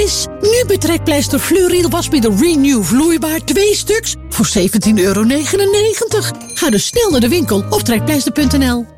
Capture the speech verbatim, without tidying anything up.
is. Nu bij Trekpleister Fleuriel wasmiddel Renew vloeibaar twee stuks voor zeventien euro negenennegentig. Ga dus snel naar de winkel op trekpleister punt n l.